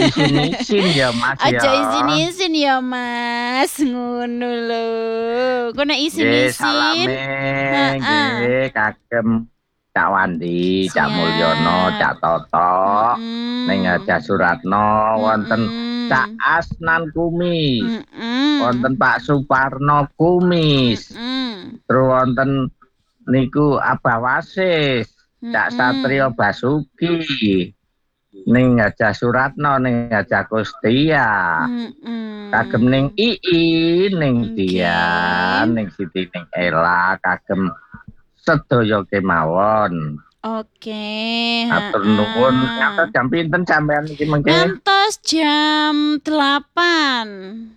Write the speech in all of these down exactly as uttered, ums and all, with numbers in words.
isin-isin ya, Mas, ya. Aja isin-isin ya, Mas, ngono lho. Kok nek Nggih, isin-isin salame heeh. nggih kagem Cak Wandi, Cak Mulyono, Siap. Cak Toto, ning Mhm. Hadjah Suratno, wonten Cak Mhm. Asnan Kumis, wonten Mhm. Pak Suparno Kumis, Mhm. terus wonten niku Abah Wasis, Cak Satrio Mhm. Basuki, ning Hadjah Suratno, ning Hadjah Kustia, kagem ning Mhm. Iin, ning Nggih. Dian, ning Siti, ning Ela, kagem sedaya kemawon. Oke, Matur nuwun. Ngantos heeh. jam pinten sampean iki mengke? Ngantos jam delapan.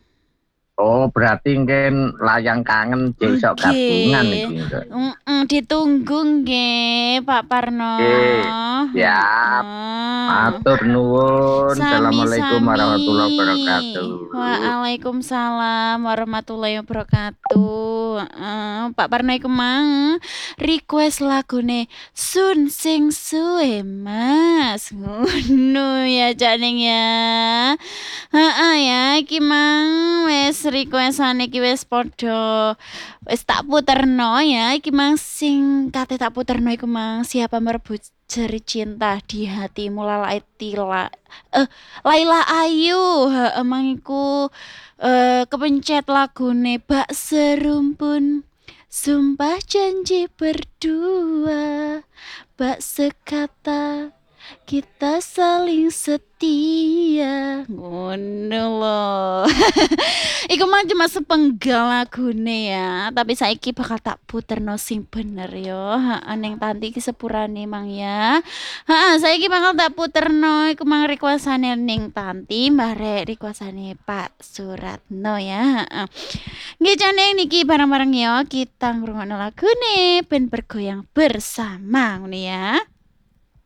Oh, berarti mungkin layang kangen jek iso gabungan Nggih, iki engko. heeh, ditunggu nggih, Pak Parno, Nggih, siap. heeh. Matur nuwun. Assalamualaikum Sami-sami. warahmatullahi wabarakatuh. Waalaikumsalam warahmatullahi wabarakatuh. Heeh, Pak Parno iku mang request lagune Sun Sing Suwe, Mas. Ngono ya, Cak Ning ya. Heeh ya, iki mang wis request-ane iki wis padha wis tak puterno ya. Iki mang sing kate tak puterno iku mang Siapa Merebut Jeri Cinta di Hatimu Lalaitila eh Laila Ayu, heeh mang iku eh kepencet lagune Bak Serumpun. Sumpah janji berdua, bak sekata kita saling setia. Ngono lho. Iku mah cuma sepenggal lagune ya, tapi saiki bakal tak puterno sing bener yo. Heeh ning Tanti iki sepurane mang ya. Heeh, saiki bakal tak puterno iku mang request-ane ning Tanti, Mbah Rek request-ane Pak Suratno ya. Heeh. Nggih jane niki bareng-bareng yo kita ngrungokno lagune ben bergoyang bersama ngono ya.